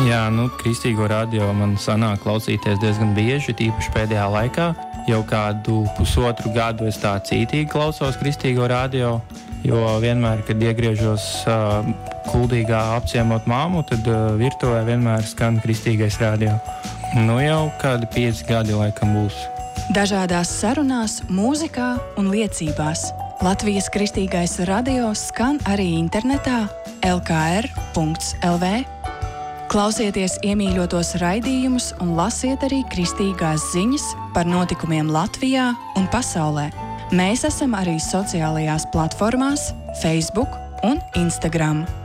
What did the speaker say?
Jā, Kristīgo radio man sanāk klausīties diezgan bieži, tīpaši pēdējā laikā. Jau kādu pusotru gadu es tā cītīgi klausos Kristīgo radio, jo vienmēr, kad iegriežos Kuldīgā apciemot māmu, tad virtuvē vienmēr skan Kristīgais radio. Jau kādi 5 gadi laikam būs. Dažādās sarunās, mūzikā un liecībās. Latvijas Kristīgais radio skan arī internetā lkr.lv. Klausieties iemīļotos raidījumus un lasiet arī kristīgās ziņas par notikumiem Latvijā un pasaulē. Mēs esam arī sociālajās platformās Facebook un Instagram.